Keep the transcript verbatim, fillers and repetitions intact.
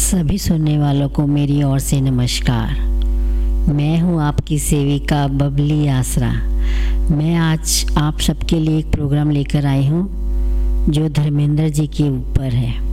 सभी सुनने वालों को मेरी ओर से नमस्कार। मैं हूं आपकी सेविका बबली आसरा। मैं आज आप सबके लिए एक प्रोग्राम लेकर आई हूं जो धर्मेंद्र जी के ऊपर है।